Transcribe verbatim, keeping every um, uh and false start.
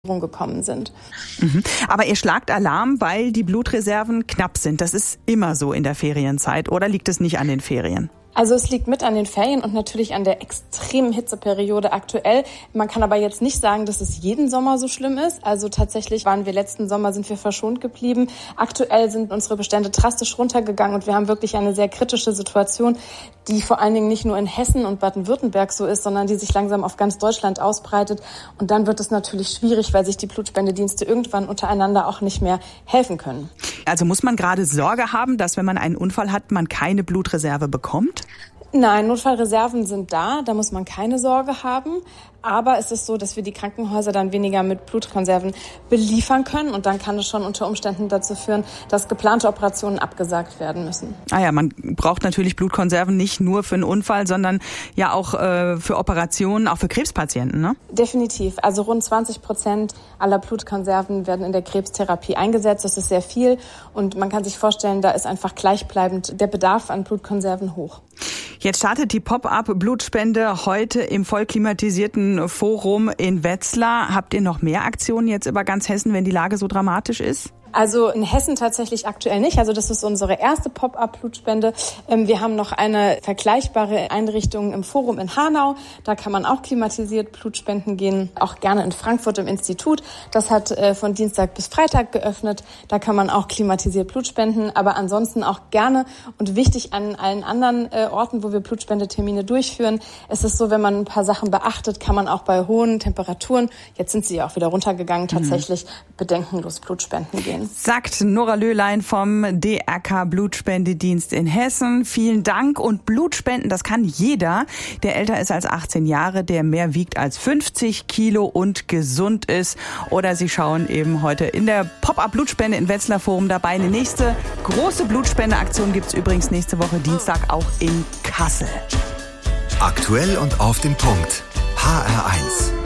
gekommen sind. Mhm. Aber ihr schlagt Alarm, weil die Blutreserven knapp sind. Das ist immer so in der Ferienzeit, oder liegt es nicht an den Ferien? Also es liegt mit an den Ferien und natürlich an der extremen Hitzeperiode aktuell. Man kann aber jetzt nicht sagen, dass es jeden Sommer so schlimm ist. Also tatsächlich waren wir letzten Sommer, sind wir verschont geblieben. Aktuell sind unsere Bestände drastisch runtergegangen und wir haben wirklich eine sehr kritische Situation, die vor allen Dingen nicht nur in Hessen und Baden-Württemberg so ist, sondern die sich langsam auf ganz Deutschland ausbreitet. Und dann wird es natürlich schwierig, weil sich die Blutspendedienste irgendwann untereinander auch nicht mehr helfen können. Also muss man gerade Sorge haben, dass wenn man einen Unfall hat, man keine Blutreserve bekommt? Nein, Notfallreserven sind da, da muss man keine Sorge haben. Aber es ist so, dass wir die Krankenhäuser dann weniger mit Blutkonserven beliefern können. Und dann kann es schon unter Umständen dazu führen, dass geplante Operationen abgesagt werden müssen. Ah ja, man braucht natürlich Blutkonserven nicht nur für einen Unfall, sondern ja auch äh, für Operationen, auch für Krebspatienten, ne? Definitiv. Also rund zwanzig Prozent aller Blutkonserven werden in der Krebstherapie eingesetzt. Das ist sehr viel. Und man kann sich vorstellen, da ist einfach gleichbleibend der Bedarf an Blutkonserven hoch. Jetzt startet die Pop-up-Blutspende heute im voll klimatisierten Forum in Wetzlar. Habt ihr noch mehr Aktionen jetzt über ganz Hessen, wenn die Lage so dramatisch ist? Also in Hessen tatsächlich aktuell nicht. Also das ist unsere erste Pop-up-Blutspende. Wir haben noch eine vergleichbare Einrichtung im Forum in Hanau. Da kann man auch klimatisiert Blutspenden gehen. Auch gerne in Frankfurt im Institut. Das hat von Dienstag bis Freitag geöffnet. Da kann man auch klimatisiert Blut spenden. Aber ansonsten auch gerne und wichtig an allen anderen Orten, wo wir Blutspendetermine durchführen. Es ist so, wenn man ein paar Sachen beachtet, kann man auch bei hohen Temperaturen, jetzt sind sie ja auch wieder runtergegangen, tatsächlich mhm. bedenkenlos Blutspenden gehen. Sagt Nora Löhlein vom D R K Blutspendedienst in Hessen. Vielen Dank. Und Blutspenden, das kann jeder, der älter ist als achtzehn Jahre, der mehr wiegt als fünfzig Kilo und gesund ist. Oder Sie schauen eben heute in der Pop-up-Blutspende in Wetzlar Forum dabei. Eine nächste große Blutspendeaktion gibt's übrigens nächste Woche Dienstag auch in Kassel. Aktuell und auf den Punkt. H R eins.